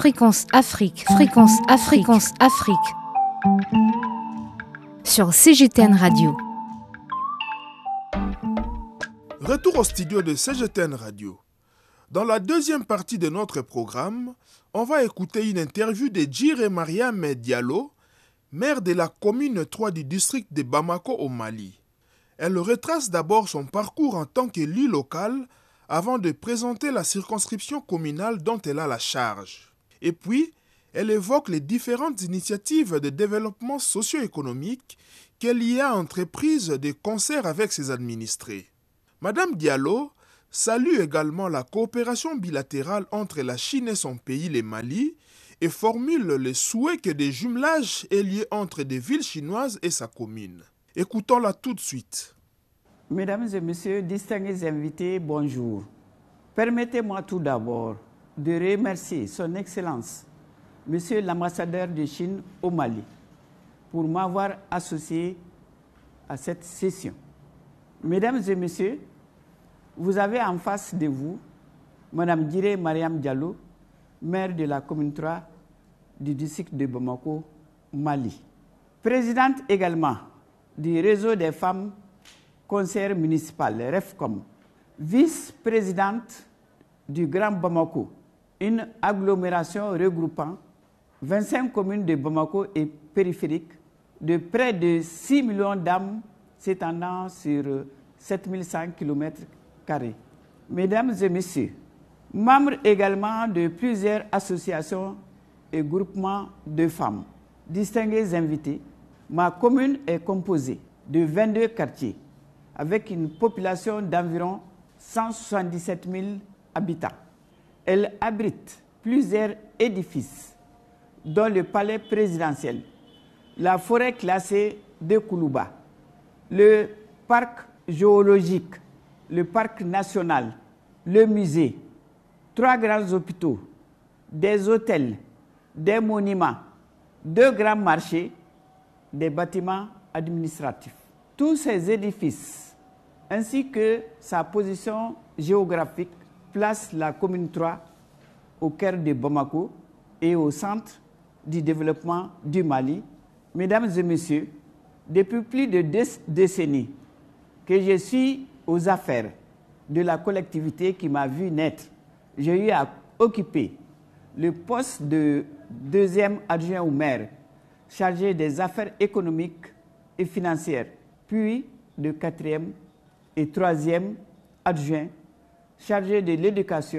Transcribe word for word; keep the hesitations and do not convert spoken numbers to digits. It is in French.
Fréquence Afrique, Fréquence Afrique, Fréquence Afrique. Sur C G T N Radio. Retour au studio de C G T N Radio. Dans la deuxième partie de notre programme, on va écouter une interview de Djiré Mariam Diallo, maire de la commune trois du district de Bamako au Mali. Elle retrace d'abord son parcours en tant qu'élu local avant de présenter la circonscription communale dont elle a la charge. Et puis, elle évoque les différentes initiatives de développement socio-économique qu'elle y a entreprises de concert avec ses administrés. Madame Diallo salue également la coopération bilatérale entre la Chine et son pays, le Mali, et formule le souhait que des jumelages aient lieu entre des villes chinoises et sa commune. Écoutons-la tout de suite. Mesdames et messieurs, distingués invités, bonjour. Permettez-moi tout d'abord de remercier son Excellence, Monsieur l'ambassadeur de Chine au Mali, pour m'avoir associé à cette session. Mesdames et messieurs, vous avez en face de vous Madame Djiré Mariam Diallo, maire de la commune trois du district de Bamako, Mali. Présidente également du réseau des femmes conseillères municipales, REFCOM. Vice-présidente du Grand Bamako, une agglomération regroupant vingt-cinq communes de Bamako et périphériques de près de six millions d'âmes s'étendant sur sept mille cent kilomètres carrés. Mesdames et messieurs, membre également de plusieurs associations et groupements de femmes. Distingués invités, ma commune est composée de vingt-deux quartiers avec une population d'environ cent soixante-dix-sept mille habitants. Elle abrite plusieurs édifices, dont le palais présidentiel, la forêt classée de Koulouba, le parc géologique, le parc national, le musée, trois grands hôpitaux, des hôtels, des monuments, deux grands marchés, des bâtiments administratifs. Tous ces édifices, ainsi que sa position géographique, placent la commune trois au cœur de Bamako et au centre du développement du Mali. Mesdames et messieurs, depuis plus de deux décennies que je suis aux affaires de la collectivité qui m'a vu naître, j'ai eu à occuper le poste de deuxième adjoint au maire, chargé des affaires économiques et financières, puis de quatrième et troisième adjoint, chargé de l'éducation